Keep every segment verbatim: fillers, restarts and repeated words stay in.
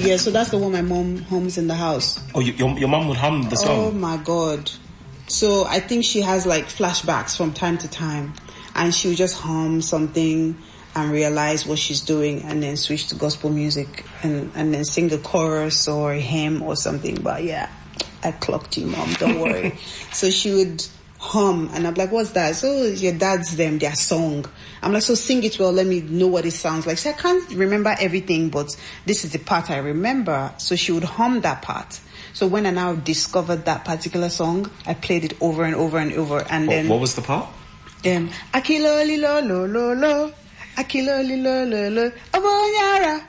Yeah, so that's the one my mom hums in the house. Oh, you, your your mom would hum the song? Oh my God. So I think she has like flashbacks from time to time, and she would just hum something and realize what she's doing and then switch to gospel music and, and then sing a chorus or a hymn or something. But yeah, I clocked you, Mom, don't worry. So she would hum and I'm like, what's that? So your dad's them, their song. I'm like, so sing it well, let me know what it sounds like. So I can't remember everything, but this is the part I remember. So she would hum that part. So when I now discovered that particular song, I played it over and over and over. And what, then what was the part? Um, Akilo lilo lo lo lo, Akilo lilo lo lo, Obonyara,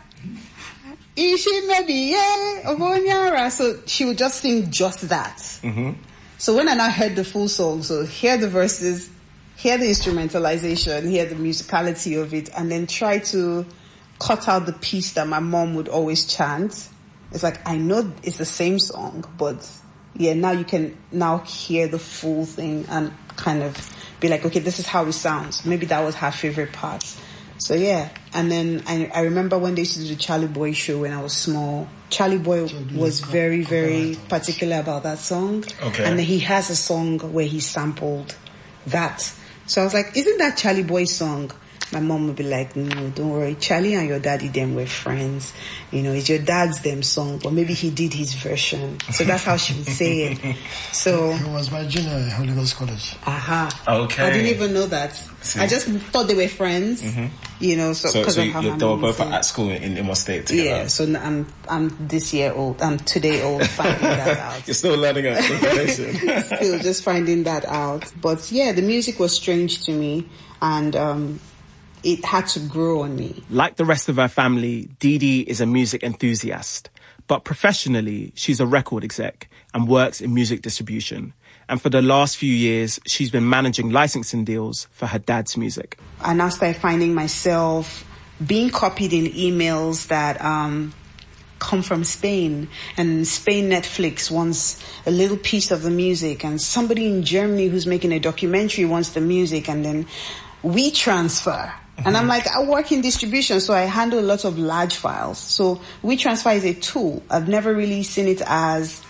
Ishi maybe yeah, Obonyara. So she would just sing just that. Mm-hmm. So when I now heard the full song, so hear the verses, hear the instrumentalization, hear the musicality of it, and then try to cut out the piece that my mom would always chant. It's like, I know it's the same song, but yeah, now you can now hear the full thing and kind of be like, okay, this is how it sounds. Maybe that was her favorite part. So yeah. And then I, I remember when they used to do the Charlie Boy show when I was small. Charlie Boy was very, very particular about that song. Okay. And then he has a song where he sampled that. So I was like, isn't that Charlie Boy's song? My mom would be like, no, don't worry. Charlie and your daddy them were friends. You know, it's your dad's them song, but maybe he did his version. So that's how she would say it. So he was my junior at Holy Ghost College. Aha. Okay. I didn't even know that. See. I just thought they were friends. Mm-hmm. You know, so because so, so of how you, my they were mom both was at school in Imo State together. Yeah. So I'm I'm this year old. I'm today old finding that out. You're still learning that information. Still just finding that out. But yeah, the music was strange to me, and um. it had to grow on me. Like the rest of her family, Dee Dee is a music enthusiast. But professionally, she's a record exec and works in music distribution. And for the last few years, she's been managing licensing deals for her dad's music. I now started finding myself being copied in emails that um, come from Spain. And Spain Netflix wants a little piece of the music. And somebody in Germany who's making a documentary wants the music. And then we transfer. And I'm like, I work in distribution, so I handle a lot of large files. So WeTransfer is a tool. I've never really seen it as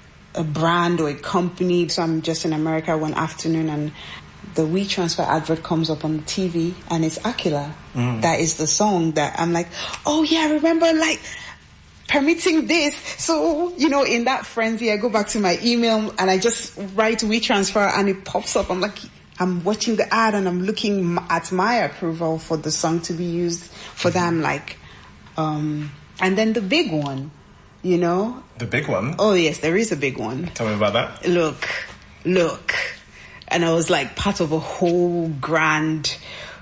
a brand or a company. So I'm just in America one afternoon and the WeTransfer advert comes up on the T V and it's Aquila. Mm. That is the song that I'm like, oh yeah, I remember like permitting this. So, you know, in that frenzy, I go back to my email and I just write WeTransfer and it pops up. I'm like, I'm watching the ad and I'm looking at my approval for the song to be used for them, like, um, and then the big one, you know? The big one? Oh yes, there is a big one. Tell me about that. Look, look. And I was like part of a whole grand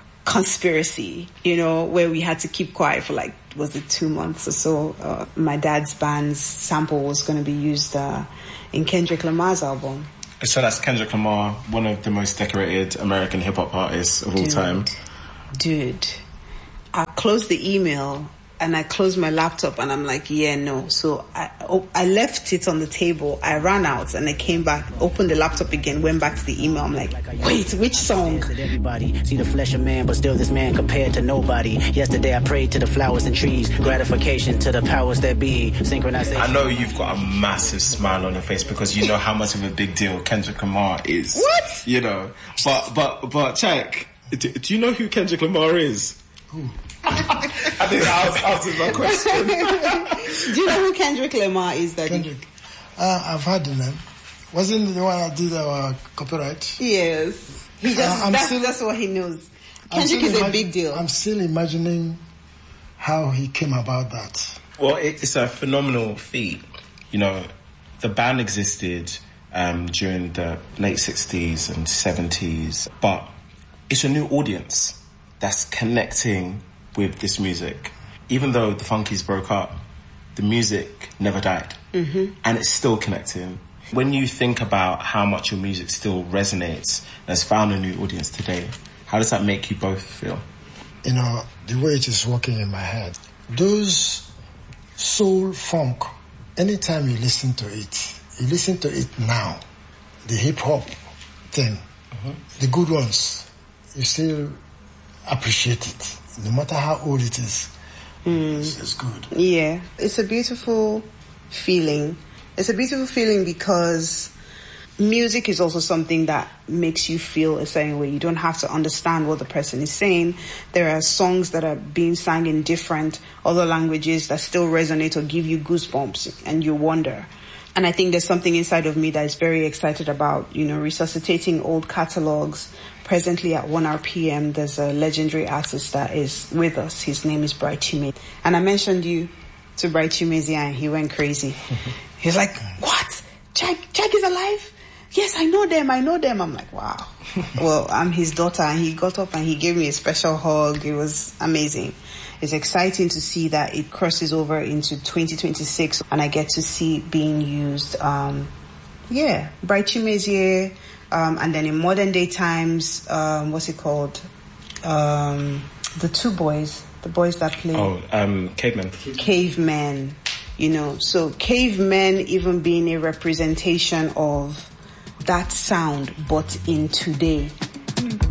conspiracy, you know, where we had to keep quiet for like, was it two months or so? Uh, my dad's band's sample was going to be used, uh, in Kendrick Lamar's album. So that's Kendrick Lamar, one of the most decorated American hip-hop artists of all dude, time. Dude, I closed the email and I closed my laptop and I'm like, yeah, no. So I, oh, I left it on the table. I ran out and I came back, opened the laptop again, went back to the email. I'm like, wait, which song? Everybody see the flesh of man, but still this man compared to nobody. Yesterday I prayed to the flowers and trees, gratification to the powers that be, synchronization. I know you've got a massive smile on your face because you know how much of a big deal Kendrick Lamar is. What? You know, but, but, but check, do, do you know who Kendrick Lamar is? Who? I think I was asking my question. Do you know who Kendrick Lamar is, Daddy? Kendrick. Uh, I've heard the name. Wasn't the one that did our copyright? Yes. He just, uh, that's, still, that's what he knows. Kendrick is imag- a big deal. I'm still imagining how he came about that. Well, it's a phenomenal feat. You know, the band existed um, during the late sixties and seventies, but it's a new audience that's connecting with this music. Even though the Funkies broke up, the music never died. Mm-hmm. And it's still connecting. When you think about how much your music still resonates and has found a new audience today, how does that make you both feel? You know, the way it is working in my head, those soul funk, anytime you listen to it, you listen to it now, the hip-hop thing, mm-hmm. the good ones, you still appreciate it, no matter how old it is. Mm. It's, it's good. Yeah, it's a beautiful feeling. It's a beautiful feeling because music is also something that makes you feel a certain way. You don't have to understand what the person is saying. There are songs that are being sung in different other languages that still resonate or give you goosebumps, and you wonder. And I think there's something inside of me that is very excited about, you know, resuscitating old catalogs. Presently at one R P M, there's a legendary artist that is with us. His name is Bright Chimezie. And I mentioned you to Bright Chimezie and he went crazy. He's like, what? Jack, Jack is alive? Yes, I know them, I know them. I'm like, wow. Well, I'm his daughter, and he got up and he gave me a special hug. It was amazing. It's exciting to see that it crosses over into twenty twenty-six and I get to see it being used. Um, yeah, Bright Chimezie, um, and then in modern day times, um, what's it called? Um, the two boys, the boys that play. Oh, um, Cavemen. Cavemen, you know, so Cavemen even being a representation of that sound, but in today.